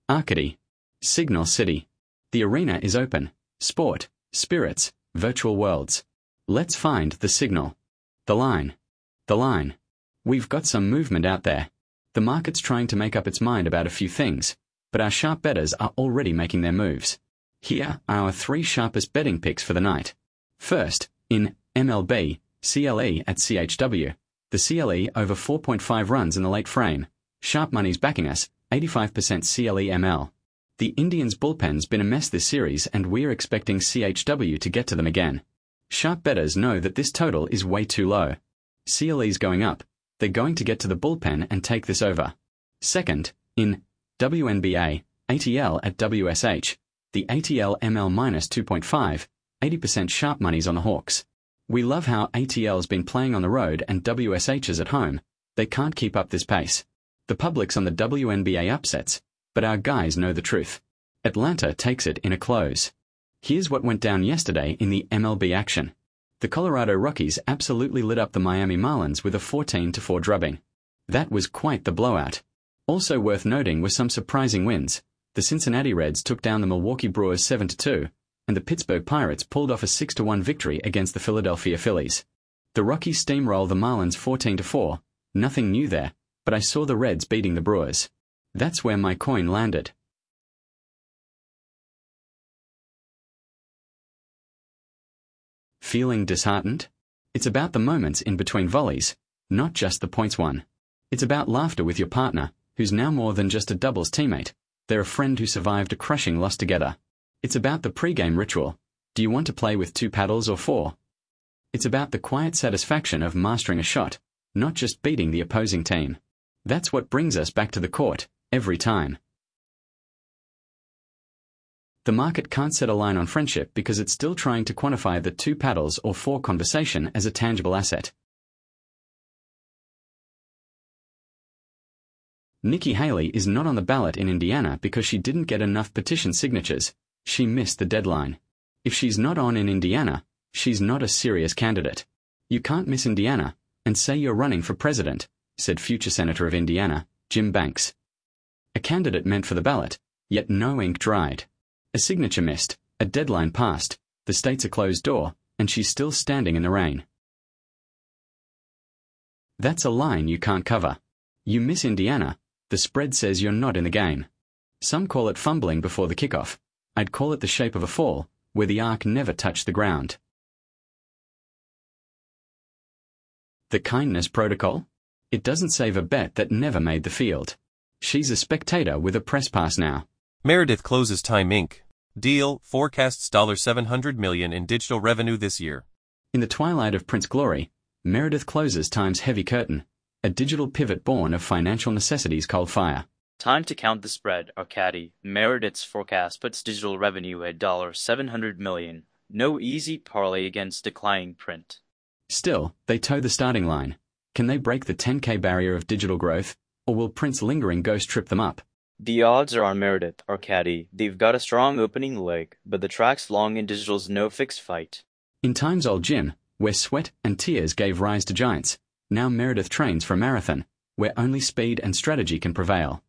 Arcady. Signal City. The arena is open. Sport, spirits, virtual worlds. Let's find the signal. The line. The line. We've got some movement out there. The market's trying to make up its mind about a few things, but our sharp bettors are already making their moves. Here are our 3 sharpest betting picks for the night. First, in MLB, CLE at CHW. The CLE over 4.5 runs in the late frame. Sharp money's backing us, 85% CLE ML. The Indians' bullpen's been a mess this series and we're expecting CHW to get to them again. Sharp bettors know that this total is way too low. CLE's going up. They're going to get to the bullpen and take this over. Second, in WNBA, ATL at WSH. The ATL ML minus 2.5, 80% sharp money's on the Hawks. We love how ATL's been playing on the road and WSH is at home. They can't keep up this pace. The public's on the WNBA upsets, but our guys know the truth. Atlanta takes it in a close. Here's what went down yesterday in the MLB action. The Colorado Rockies absolutely lit up the Miami Marlins with a 14-4 drubbing. That was quite the blowout. Also worth noting were some surprising wins. The Cincinnati Reds took down the Milwaukee Brewers 7-2, and the Pittsburgh Pirates pulled off a 6-1 victory against the Philadelphia Phillies. The Rockies steamrolled the Marlins 14-4, nothing new there, but I saw the Reds beating the Brewers. That's where my coin landed. Feeling disheartened? It's about the moments in between volleys, not just the points won. It's about laughter with your partner, who's now more than just a doubles teammate. They're a friend who survived a crushing loss together. It's about the pre-game ritual. Do you want to play with 2 paddles or 4? It's about the quiet satisfaction of mastering a shot, not just beating the opposing team. That's what brings us back to the court, every time. The market can't set a line on friendship because it's still trying to quantify the 2 paddles or 4 conversation as a tangible asset. Nikki Haley is not on the ballot in Indiana because she didn't get enough petition signatures. She missed the deadline. If she's not on in Indiana, she's not a serious candidate. You can't miss Indiana and say you're running for president, said future Senator of Indiana, Jim Banks. A candidate meant for the ballot, yet no ink dried. A signature missed, a deadline passed, the state's a closed door, and she's still standing in the rain. That's a line you can't cover. You miss Indiana, the spread says you're not in the game. Some call it fumbling before the kickoff. I'd call it the shape of a fall, where the arc never touched the ground. The kindness protocol? It doesn't save a bet that never made the field. She's a spectator with a press pass now. Meredith closes Time Inc. Deal forecasts $700 million in digital revenue this year. In the twilight of Prince glory, Meredith closes Time's heavy curtain, a digital pivot born of financial necessity's cold fire. Time to count the spread, Arcady. Meredith's forecast puts digital revenue at $700 million. No easy parlay against declining print. Still, they toe the starting line. Can they break the 10K barrier of digital growth, or will Print's lingering ghost trip them up? The odds are on Meredith, Arcady. They've got a strong opening leg, but the track's long and digital's no fixed fight. In Time's old gym, where sweat and tears gave rise to giants, now Meredith trains for a marathon, where only speed and strategy can prevail.